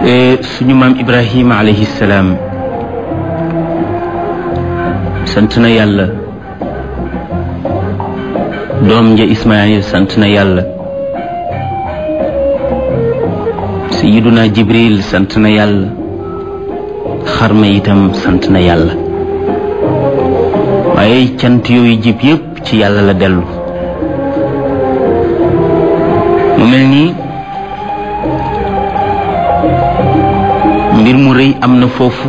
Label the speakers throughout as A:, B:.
A: suñu maam Ibrahima alayhi salaam sant na yàlla, doom ja Ismaayil sant na yàlla, Sayyiduna Jibril sant na yàlla, xarma itam sant na yàlla. waaye cant yooyu jib yépp ci yàlla la dellu. mu mel nii mbir mu rëy am na foofu,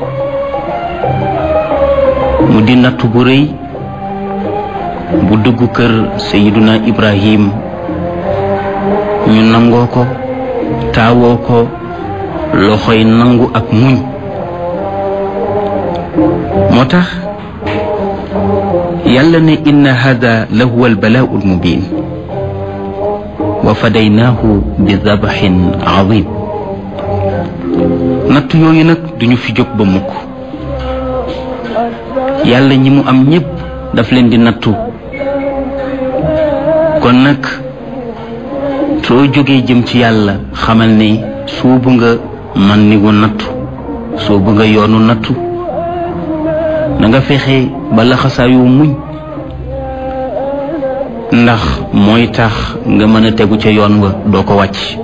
A: mu di nattu bu rëy bu dugg kër Sayyiduna Ibrahim, ñu nangoo ko, taawoo ko, loxoy nangu ak muñ. moo tax yàlla ne inna hada la huwa albalaau almubin wa fadaynaahu bi dabaxin azim. natt yooyu nag duñu fi jóg ba mukk. yàlla ñi mu am ñépp daf leen di nattu. kon nag soo jógee jëm ci yàlla xamal ne suubu nga man ni gu nattu, suubu nga yoonu nattu. na nga fexe ba laxasaayu muñ, ndax mooy tax nga mën a tegu ca yoon wa doo ko wàcc.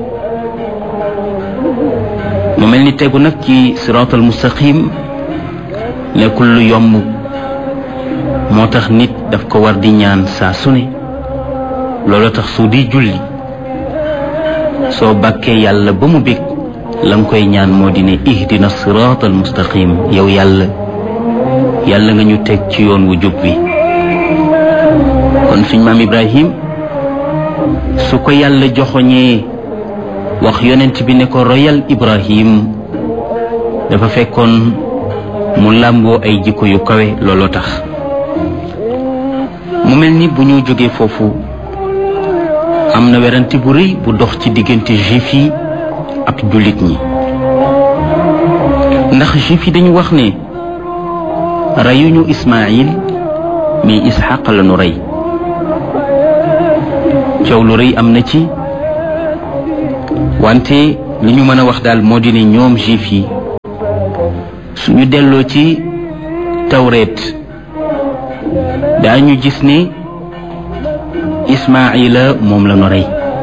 A: mu mel ni tegu nag ci siraatal mustaqim nekkul lu yomb. moo tax nit daf ko war di ñaan saa su ne. loolu tax su di julli soo bàkkee yàlla ba mu bég la nga koy ñaan moo di ne ihdina siraatal mustaqim, yow yàlla nga ñu teg ci yoon wu jub wi. kon suñ maam Ibrahim su ko yàlla joxoñee wax yonent bi ne ko royal Ibrahim, dafa fekkoon mu làmboo ay jikko yu kawe. looloo tax mu mel ni bu ñu jógee foofu am na werante bu rëy bu dox ci diggante juif yi ak jullit ñi. ndax juif yi dañu wax ne reyuñu Ismaayil mais Isxaq la ñu rey. coow lu rëy am na ci, wante li ñu mën a wax daal moo di ne ñoom juif yi suñu delloo ci tawreet daañu gis ne Ismaayila moom la ñu rey.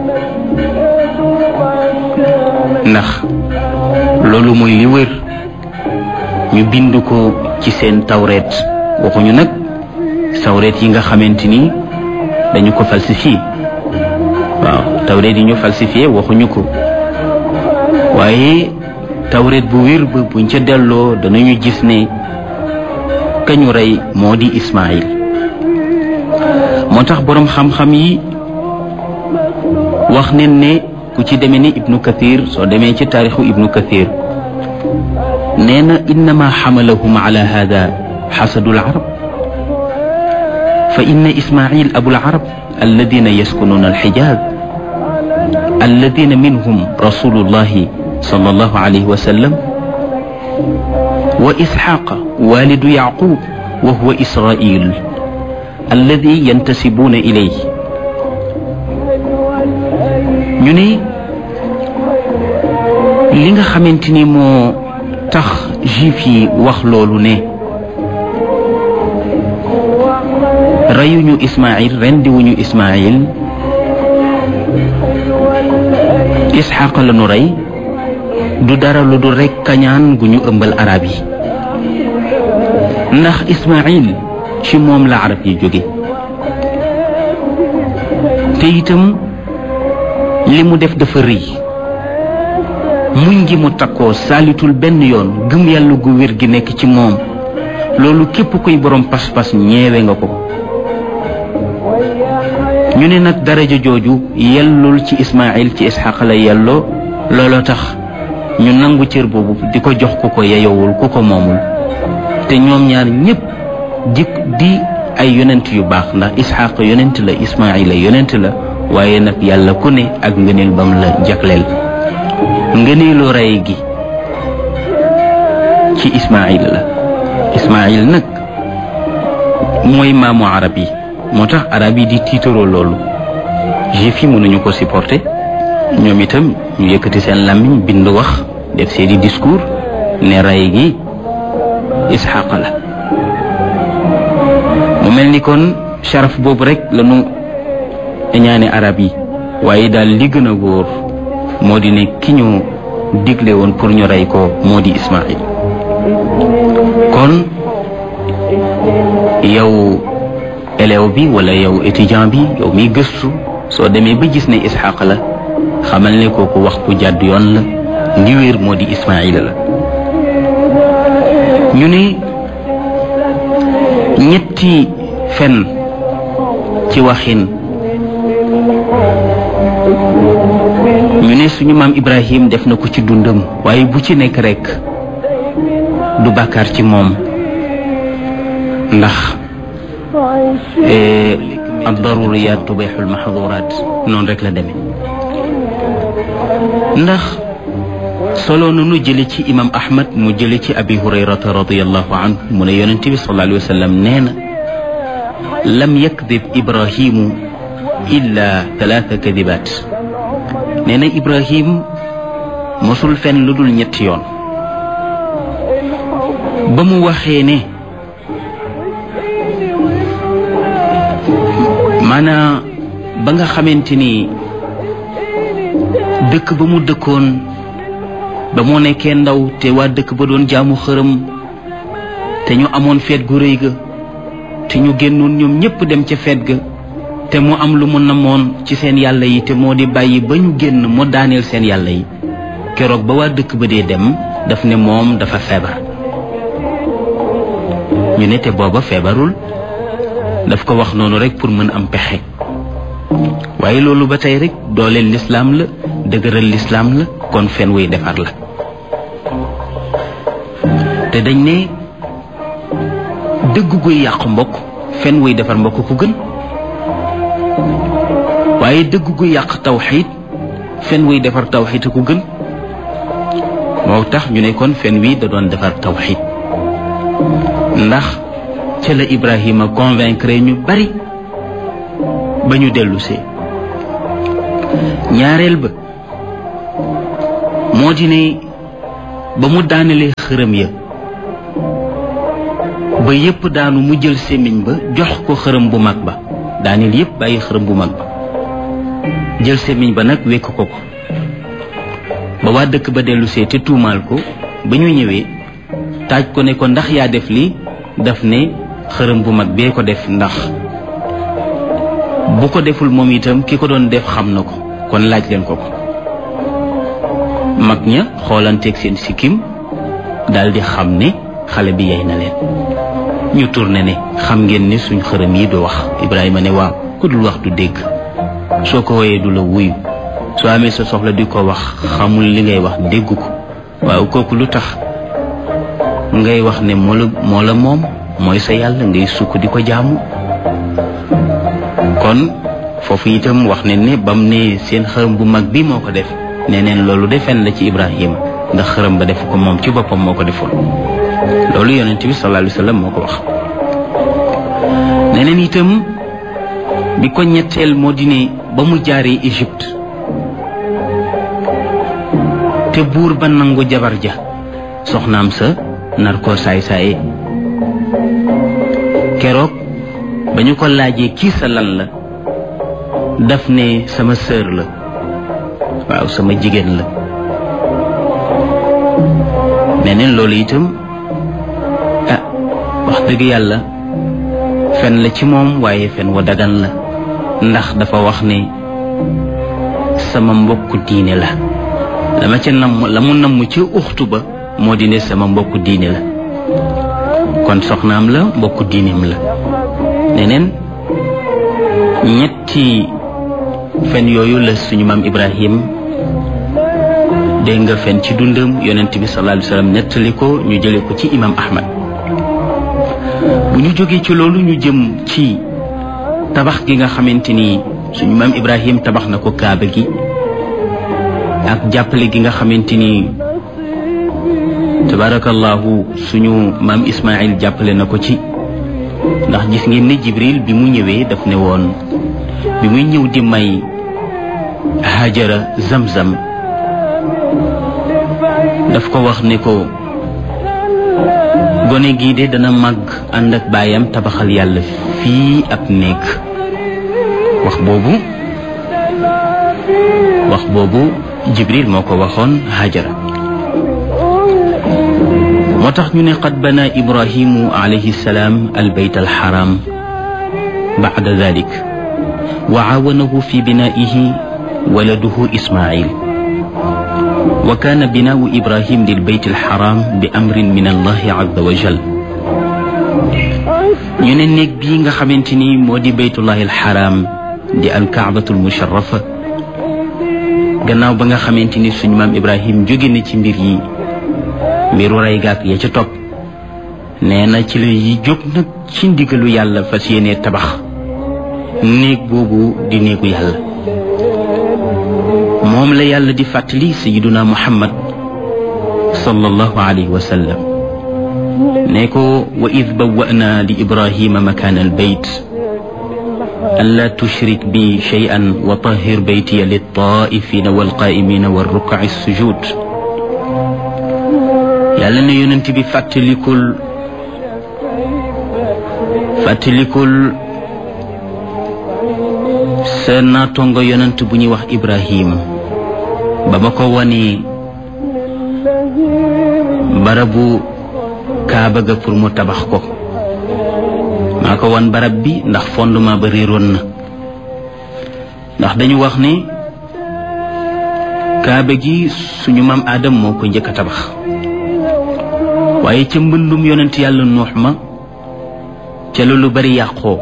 A: ndax loolu mooy li wër, ñu bind ko ci seen tawreet. waxuñu nag tawreet yi nga xamante ni dañu ko falsifié. waaw tawreet yi ñu falsifié waxuñu ko, waaye tawreet bu wér ba buñ ca delloo danañu gis ne kañu rey moo di Ismaayil. moo tax boroom xam-xam yi wax nañ ne ku ci demee ni Ibnu Kathir, soo demee ci taarixu Ibnu Kathir, nee na innama xamalahum ala hada xasadu al-arab fa inna Ismaayil abu al-arab alladina yaskununa al-Xijaaz alladina minhum rasulullahi sallallahu alayhi wa sallam wa Isxaaqa walidu Yaqub wa huwa Israil alladi yantasibuuna ilayhi. ñu ne li nga xamante ni moo tax juif yi wax loolu ne reyuñu Ismaayil, rendiwuñu Ismaayil, Isxaaq la ñu rey, du dara lu dul rekk kañaan gu ñu ëmbal arab yi. ndax Ismaayil ci moom la arab yi jóge, te itam li mu def dafa rëy. muñ gi mu takkoo saalitul benn yoon, gëm yàlla gu wér gi nekk ci moom, loolu képp kuy borom pas-pas ñeewe nga ko. ñu ne nag daraja jooju yellul ci Ismaayil, ci Isxaaq la yelloo. looloo tax ñu nangu cër boobu di ko jox ku ko yeyowul, ku ko moomul. te ñoom ñaar ñépp di ay yonent yu baax, ndax Isxaaq yonent la, Ismaayil yonent la, waaye nag yàlla ku ne ak ngëneel bam la jagleel. ngëneelu rey gi ci Ismaayil la. Ismaayil nag mooy maamu arab yi, moo tax arab yi di tiitaroo loolu. juif yi mënuñu ko supporter, ñoom itam ñu yëkkati seen làmmiñ bind wax def seeni discours ne rey gi Isxaaq la. mu mel ni kon sharaf boobu rek lañu ñaane arab yi, waaye daal li gën a wóor moo di ne ki ñu digle woon pour ñu rey ko moo di Ismaïl. kon yow élève bi wala yow étudiant bi, yow miy gëstu, soo demee ba gis ne Isxaaq la, xamal ne kooku wax ku jàdd yoon la. li wér moo di Ismaïl la. ñu ne ñetti fen ci waxin, ñu ne suñu maam Ibrahim def na ko ci dundam, waaye bu ci nekk rekk du bàkkaar ci moom, ndax ad-daruriyaat tubiixul maxduuraat noonu rek la demee. ndax solo nanu jële ci imam Ahmad mu jële ci Abi Hurayrata radiyallahu anhu mu ne yonent bi sallallahu alayhi wa sallam nee na lam yakdib Ibrahimu illa 3 kadibaat. nee na Ibrahim mosul fen lu dul 3 yoon. ba mu waxee ne maanaam ba nga xamante ni dëkk ba mu dëkkoon ba mu nekkee ndaw te waa dëkk ba doon jaamu xërëm te ñu amoon feet gu rëy ga te ñu génnoon ñoom ñépp dem ca feet ga te mu am lu mu namoon ci seen yàlla yi te moo di bàyyi ba ñu génn mu daaneel seen yàlla yi. keroog ba waa dëkk ba dee dem daf ne moom dafa feebar. ñu ne te booba feebarul, daf ko wax noonu rek pour mën am pexe. waaye loolu ba tey rek dooleel lislaam la, dëgëral lislaam la, kon fen wuy defar la. te dañ ne dëgg guy yàq mbokk fen wuy defar mbokk ku gën, waaye dëgg guy yàq tawxiid fen wuy defar tawxiid ku gën. moo tax ñu ne kon fen wi da doon defar tawxiid, ndax ca la Ibrahima convaincre ñu bari ba ñu dellusee. ñaareel ba moo di ne ba mu daanelee xërëm ya ba yépp daanu mu jël sémmiñ ba jox ko xërëm bu mag ba, daaneel yépp bàyyi xërëm bu mag ba, jël sémmiñ ba nag wekk ko ba waa dëkk ba dellusee te tuumaal ko. ba ñu ñëwee taaj ko ne ko ndax yaa def lii, daf ne xërëm bu mag bee ko def, ndax bu ko deful moom itam ki ko doon def xam na ko, kon laaj leen ko. mag ña xoolanteeg seen sikkim daldi xam ne xale bi yey na leen. ñu tourné ne xam ngeen ne suñ xërëm yi du wax. Ibrahima ne waaw, ku dul wax du dégg, soo ko woyee du la wuyu, soo amee sa soxla di ko wax xamul li ngay wax dégg ko. waaw kooku lu tax ngay wax ne moo la moom mooy sa yàlla, ngay sukk di ko jaamu. kon foofu itam wax ne ne bam ne seen xërëm bu mag bi moo ko def, ne neen loolu defen la ci Ibrahima, ndax xërëm ba def ko moom ci boppam moo ko defoon. loolu yonent bi sallallahu alayhi wa sallam moo ko wax. neneen itam bi ko ñetteel moo di ne ba mu jaaree Égypte te buur ba nangu jabar ja, soxnaam sa nar koo saay-saaye. keroog ba ñu ko laajee kii sa lan la, daf ne sama sœur la, waaw sama jigéen la. neneen loolu itam wax dëgg yàlla fen la ci moom, waaye fen wa dagan la, ndax dafa wax ne sama mbokku diine la. dama ca namm la mu namm ci uxtu ba moo di ne sama mbokku diine la, kon soxnaam la, mbokku diineem la. neneen ñetti fen yooyu la suñu maam Ibrahim dégg nga fen ci dundam. yonent bi sallallahu alayhi wa sallam nettali ko, ñu jële ko ci imam Ahmad. bu ñu jógee ci loolu ñu jëm ci tabax gi nga xamante ni suñu maam Ibrahim tabax na ko kaaba gi, ak jàppale gi nga xamante ni tabarakallahu suñu maam Ismaïl jàppale na ko ci. ndax gis ngeen ne Jibril bi mu ñëwee daf ne woon, bi muy ñëw di may Hajara Zamzam daf ko wax ne ko gone gii de dana màgg ànd ak baayam tabaxal yàlla fii ab néeg wax boobu Jibril moo ko waxoon Hajara moo tax ñu ne qad bana Ibrahimu alayhi salaam albayt alxaram bacda dalik wa caawanahu fi binaa'ihi waladuhu Ismail wa kaana binaau Ibrahim lilbayt alxaram bi amrin min allahi azza wa jal ñu ne néeg bii nga xamante ni moo di baytullahi alxaram di alkaabatu almusharafa gannaaw ba nga xamante ni suñu maam Ibrahim jóge na ci mbir yi mbiru rey gaak ya ca topp nee na ci la yi jóg nag ci ndigalu yàlla fas yéene tabax néeg boobu di néegu yàlla moom la yàlla di fàttali sayiduna Muhammad sallallahu alayhi wa sallam ne ko wa id bawwa'na li Ibrahima makaana albayt an laa tushrik bi shay'an wa tahhir baytiya lit-taa'ifina wal-qaa'imina war-ruk'i sujud yàlla ne yonent bi fàttalikul sa naatongo yonent bu ñuy wax Ibrahim ba ma ko wane barabu Kaaba ga pour mu tabax ko maa ko wan barab bi ndax fondement ba réeroon na ndax dañu wax ne Kaaba gi suñu maam Adam moo ko njëkk a tabax waaye ca mbëndum yonent yàlla Nuux ma ca la lu bari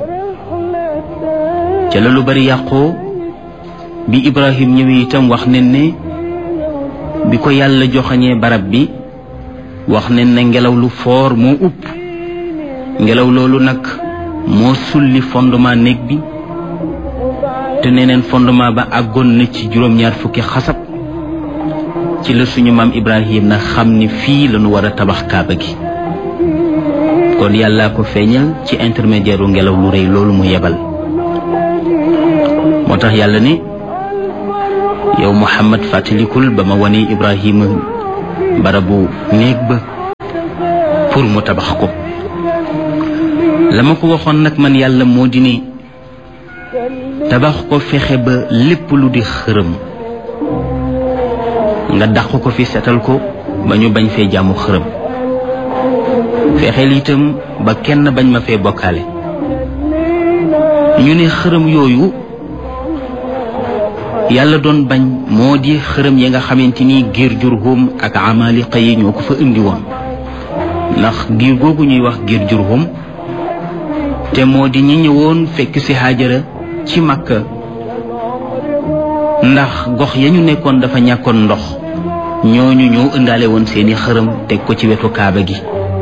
A: yàqoo bi Ibrahim ñëwee itam wax nen ne bi ko yàlla joxañee barab bi wax nen ne ngelaw lu foor moo upp ngelaw loolu nag moo sulli fondement néeg bi te neneen fondement ba àggoon na ci juróom-ñaar fukki xasab ci la suñu maam Ibrahim na xam ni fii lañu war a tabax Kaaba gi kon yàllaa ko feeñal ci intermédiaire u ngelaw lu rëy loolu mu yebal moo tax yàlla ne yow Muhammad fàttalikul ba ma wane Ibrahima barabu néeg ba pour mu tabax ko la ma ko waxoon nag man yàlla moo di ne tabax ko fexe ba lépp lu di xërëm nga dàq ko fi setal ko ba ñu bañ fee jaamu xërëm fexeel itam ba kenn bañ ma fee bokkaale ñu ne xërëm yooyu yàlla doon bañ moo di xërëm yi nga xamante ni giir Jurhum ak Amaliqa yi ñoo ko fa indi woon ndax giir googu ñuy wax giir Jurhum te moo di ñi ñëwoon fekk ci Haajara ci Makka ndax gox ya ñu nekkoon dafa ñàkkoon ndox ñooñu ñoo ëndaale woon seeni xërëm teg ko ci wetu Kaaba gi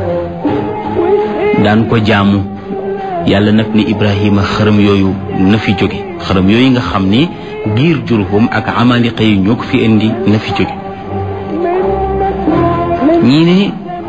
A: daan ko jaamu yàlla nag ni Ibrahima xërëm yooyu na fi jóge xërëm yooyu nga xam ni giir Jurhum ak Amaliqa yi ñoo ko fi indi na fi jóge ñii ne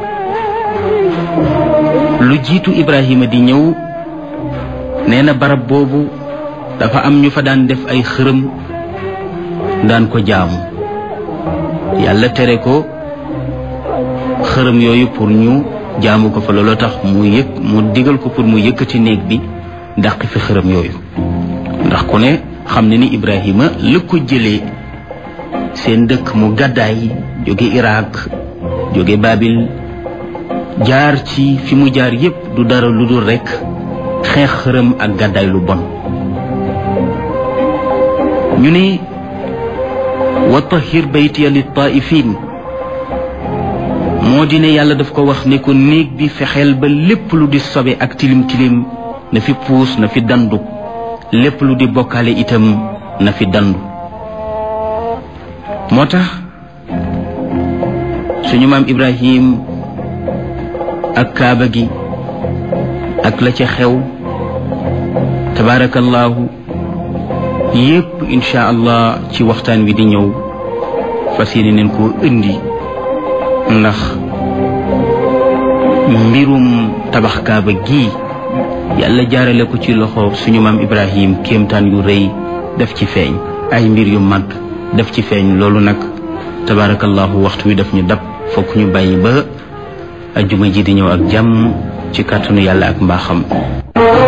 A: lu jiitu Ibrahima di ñëw nee na barab boobu dafa am ñu fa daan def ay xërëm daan ko jaamu yàlla tere ko xërëm yooyu pour ñu jaamu ko fa looloo tax mu digal ko pour mu yëkkati néeg bi dàq fi xërëm yooyu ndax ku ne xam ne ni Ibrahima la ko jëlee seen dëkk mu gàddaay jóge Irak jóge Babil jaar ci fi mu jaar yépp du dara lu dul rekk xeex xërëm ak gàddaay lu bon ñu ne wa tahhir baytiya lit-taa'ifin moo di ne yàlla daf ko wax ne ko néeg bi fexeel ba lépp lu di sobe ak tilim tilim na fi puus na fi dandu lépp lu di bokkaale itam na fi dandu moo tax suñu maam Ibrahim ak Kaaba gi ak la ca xew tabaarakallaahu yépp insha allah ci waxtaan wi di ñëw fas yéene neen koo indi ndax mbirum tabax Kaaba gi yàlla jaarale ko ci loxo suñu maam Ibrahim kéemtaan yu rëy def ci feeñ ay mbir yu mag def ci feeñ loolu nag tabarakallahu waxtu wi daf ñu dab fokk ñu bàyyi ba ajjuma ji di ñëw ak jàmm ci kàttanu yàlla ak mbaaxam